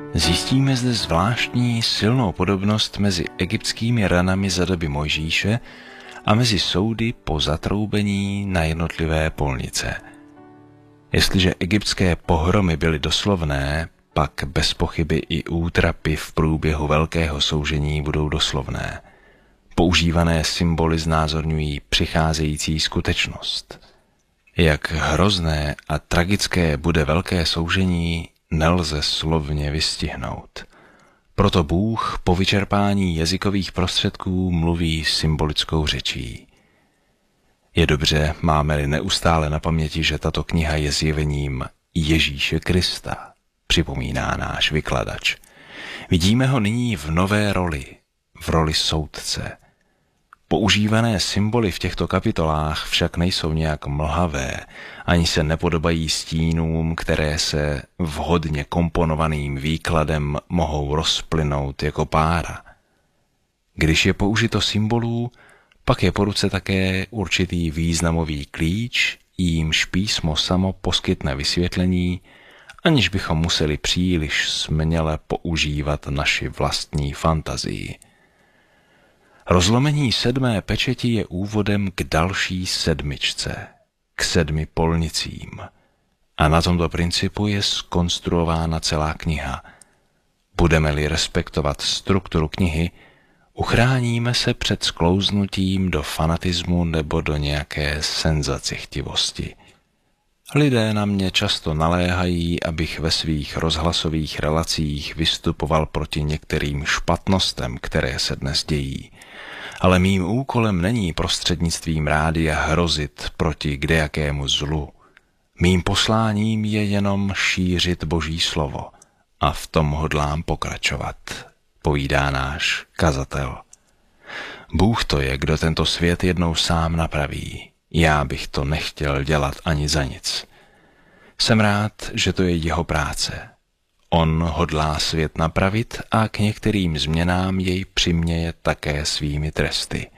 Zjistíme zde zvláštní silnou podobnost mezi egyptskými ranami za doby Mojžíše a mezi soudy po zatroubení na jednotlivé polnice. Jestliže egyptské pohromy byly doslovné, pak bez pochyby i útrapy v průběhu velkého soužení budou doslovné. Používané symboly znázorňují přicházející skutečnost. Jak hrozné a tragické bude velké soužení, nelze slovně vystihnout. Proto Bůh po vyčerpání jazykových prostředků mluví symbolickou řečí. Je dobře, máme-li neustále na paměti, že tato kniha je zjevením Ježíše Krista, připomíná náš vykladač. Vidíme ho nyní v nové roli, v roli soudce. Používané symboly v těchto kapitolách však nejsou nějak mlhavé, ani se nepodobají stínům, které se vhodně komponovaným výkladem mohou rozplynout jako pára. Když je použito symbolů, pak je po ruce také určitý významový klíč, jímž písmo samo poskytne vysvětlení, aniž bychom museli příliš směle používat naši vlastní fantazii. Rozlomení 7. pečeti je úvodem k další 7, k 7 polnicím. A na tomto principu je zkonstruována celá kniha. Budeme-li respektovat strukturu knihy, uchráníme se před sklouznutím do fanatismu nebo do nějaké senzacichtivosti. Lidé na mě často naléhají, abych ve svých rozhlasových relacích vystupoval proti některým špatnostem, které se dnes dějí. Ale mým úkolem není prostřednictvím rádia hrozit proti kdejakému zlu. Mým posláním je jenom šířit Boží slovo a v tom hodlám pokračovat, povídá náš kazatel. Bůh to je, kdo tento svět jednou sám napraví. Já bych to nechtěl dělat ani za nic. Jsem rád, že to je jeho práce. On hodlá svět napravit a k některým změnám jej přiměje také svými tresty.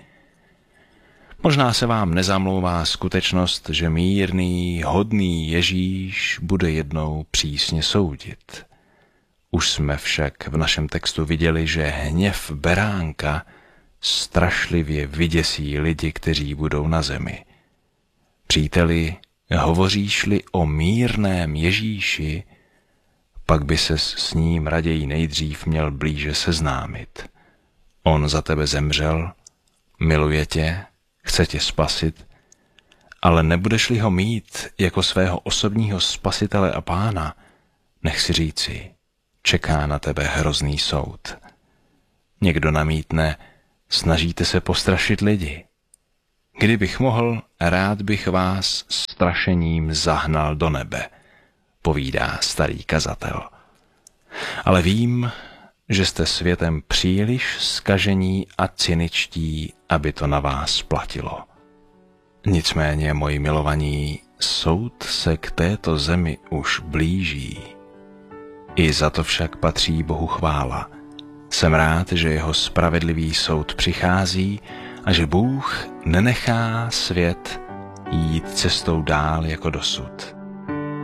Možná se vám nezamlouvá skutečnost, že mírný, hodný Ježíš bude jednou přísně soudit. Už jsme však v našem textu viděli, že hněv beránka strašlivě vyděsí lidi, kteří budou na zemi. Příteli, hovoříš-li o mírném Ježíši, pak by ses s ním raději nejdřív měl blíže seznámit. On za tebe zemřel, miluje tě, chce tě spasit, ale nebudeš-li ho mít jako svého osobního spasitele a pána, nech si říci, čeká na tebe hrozný soud. Někdo namítne, snažíte se postrašit lidi. Kdybych mohl, rád bych vás strašením zahnal do nebe, povídá starý kazatel. Ale vím, že jste světem příliš zkažení a cyničtí, aby to na vás platilo. Nicméně, moji milovaní, soud se k této zemi už blíží. I za to však patří Bohu chvála. Jsem rád, že jeho spravedlivý soud přichází a že Bůh nenechá svět jít cestou dál jako dosud.